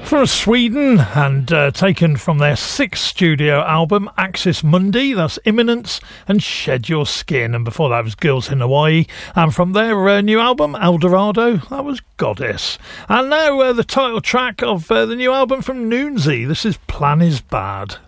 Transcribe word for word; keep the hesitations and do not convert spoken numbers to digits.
From Sweden and uh, taken from their sixth studio album Axis Mundi, that's Imminence and Shed Your Skin, and before that was Girls in Hawaii, and from their uh, new album El Dorado, that was Goddess. And now uh, the title track of uh, the new album from Noonsy, this is Plan Is Bad.